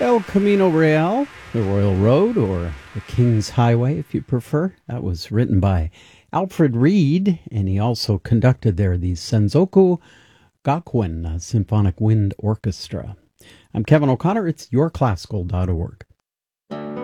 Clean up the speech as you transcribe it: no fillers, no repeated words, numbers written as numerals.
El Camino Real, the Royal Road, or the King's Highway, if you prefer. That was written by Alfred Reed, and he also conducted there the Senzoku Gakuen Symphonic Wind Orchestra. I'm Kevin O'Connor. It's yourclassical.org.